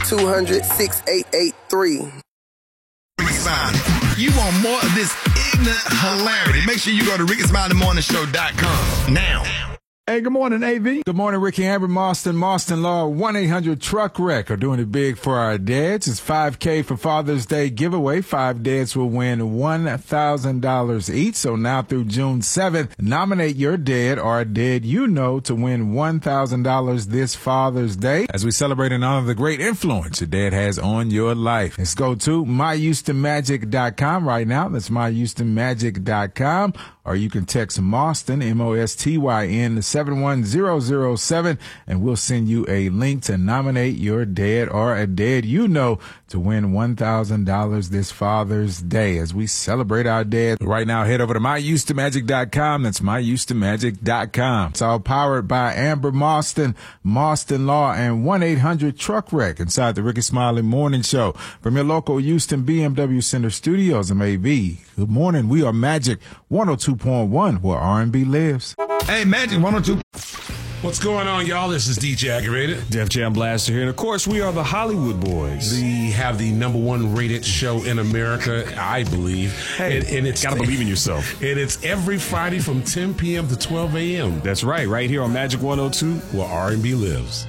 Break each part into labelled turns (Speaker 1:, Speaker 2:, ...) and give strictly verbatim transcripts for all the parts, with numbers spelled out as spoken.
Speaker 1: two hundred, six eight eight three.
Speaker 2: You want more of this ignorant hilarity? Make sure you go to ricky smiley morning show dot com now.
Speaker 3: Hey, good morning, A V. Good morning, Ricky Amber, Marston, Marston Law, one eight hundred truck wreck are doing it big for our dads. It's five K for Father's Day giveaway. Five dads will win one thousand dollars each. So now through June seventh, nominate your dad or a dad you know to win one thousand dollars this Father's Day as we celebrate and honor the great influence your dad has on your life. Let's go to my houston magic dot com right now. That's my houston magic dot com. Or you can text Marston, M O S T Y N, to seven one zero zero seven, and we'll send you a link to nominate your dad or a dad you know to win one thousand dollars this Father's Day as we celebrate our dad. Right now, head over to my houston magic dot com. That's my houston magic dot com. It's all powered by Amber Marston, Marston Law, and one eight hundred truck wreck inside the Ricky Smiley Morning Show from your local Houston B M W Center Studios. I'm A V. Good morning. We are Magic one oh two point one, where R and B lives.
Speaker 2: Hey, Magic one oh two.
Speaker 4: What's going on, y'all? This is D J Aggravated.
Speaker 5: Def Jam Blaster here. And, of course, we are the Hollywood Boys.
Speaker 4: We have the number one rated show in America, I believe.
Speaker 5: Hey,
Speaker 4: and, and it's
Speaker 5: gotta believe in yourself.
Speaker 4: And it's every Friday from ten p.m. to twelve a.m.
Speaker 5: That's right, right here on Magic one oh two.
Speaker 4: Where R and B lives.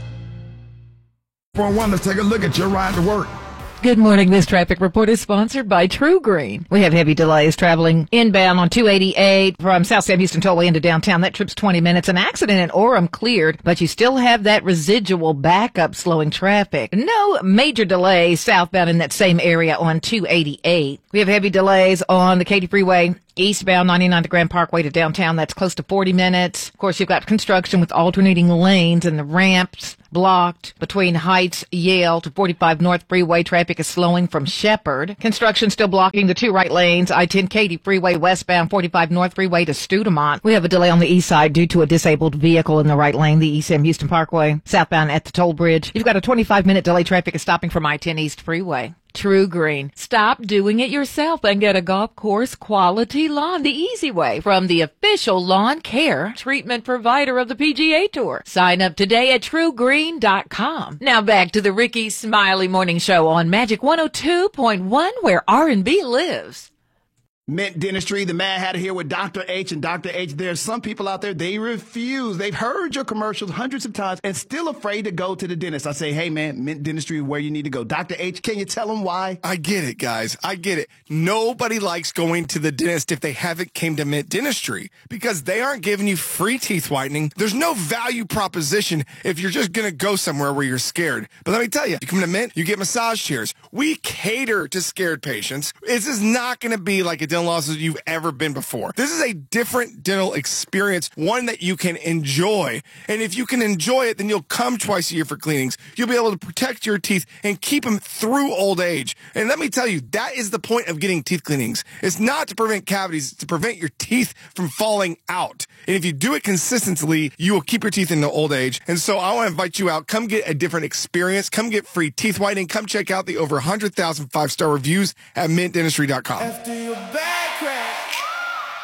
Speaker 2: For one, let's take a look at your ride to work.
Speaker 6: Good morning. This traffic report is sponsored by True Green. We have heavy delays traveling inbound on two eighty-eight from South Sam Houston Tollway into downtown. That trip's twenty minutes. An accident in Orem cleared, but you still have that residual backup slowing traffic. No major delays southbound in that same area on two eighty-eight. We have heavy delays on the Katy Freeway eastbound ninety-nine to Grand Parkway to downtown. That's close to forty minutes. Of course, you've got construction with alternating lanes and the ramps blocked between Heights, Yale to forty-five North Freeway. Traffic is slowing from Shepherd. Construction still blocking the two right lanes. I ten Katy Freeway westbound, forty-five North Freeway to Studemont. We have a delay on the east side due to a disabled vehicle in the right lane, the East Sam Houston Parkway, southbound at the toll bridge. You've got a twenty-five minute delay. Traffic is stopping from I ten East Freeway. True Green. Stop doing it yourself and get a golf course quality lawn the easy way from the official lawn care treatment provider of the P G A Tour. Sign up today at true green dot com. Now back to the Ricky Smiley Morning Show on Magic one oh two point one, where R and B lives.
Speaker 7: Mint Dentistry, the Mad Hatter here with Doctor H. And Doctor H, there's some people out there, they refuse. They've heard your commercials hundreds of times and still afraid to go to the dentist. I say, hey, man, Mint Dentistry is where you need to go. Doctor H, can you tell them why?
Speaker 8: I get it, guys. I get it. Nobody likes going to the dentist if they haven't came to Mint Dentistry because they aren't giving you free teeth whitening. There's no value proposition if you're just going to go somewhere where you're scared. But let me tell you, you come to Mint, you get massage chairs. We cater to scared patients. This is not going to be like a dental office you've ever been before. This is a different dental experience, one that you can enjoy. And if you can enjoy it, then you'll come twice a year for cleanings. You'll be able to protect your teeth and keep them through old age. And let me tell you, that is the point of getting teeth cleanings. It's not to prevent cavities, it's to prevent your teeth from falling out. And if you do it consistently, you will keep your teeth into old age. And so I want to invite you out. Come get a different experience. Come get free teeth whitening. Come check out the over one hundred thousand five-star reviews at mint dentistry dot com.
Speaker 9: After your back.